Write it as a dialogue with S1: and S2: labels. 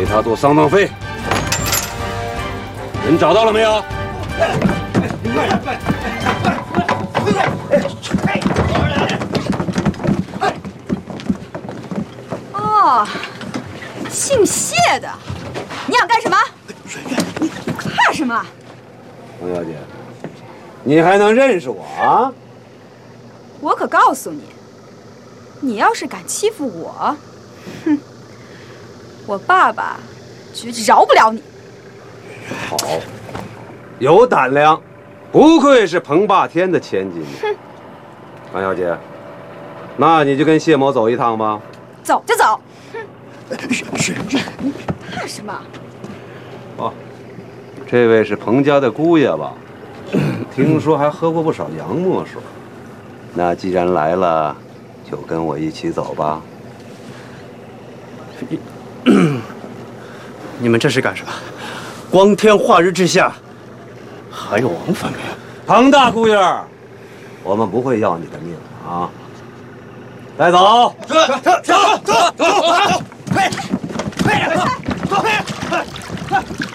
S1: 给他做丧葬费。人找到了没有？
S2: 哦，姓谢的，你想干什么？你怕什么？
S1: 冯小姐，你还能认识我啊？
S2: 我可告诉你，你要是敢欺负我，哼，我爸爸绝饶不了你。
S1: 好，有胆量，不愧是彭霸天的千金。
S2: 哼，
S1: 冯小姐，那你就跟谢某走一趟吧。
S2: 走就走。
S3: 是，
S2: 你怕什么？
S1: 哦，这位是彭家的姑爷吧？听说还喝过不少洋墨水。那既然来了，就跟我一起走吧。
S3: 你们这是干什么？光天化日之下，还有王法没？
S1: 彭大姑爷，我们不会要你的命啊！带走。
S3: 走。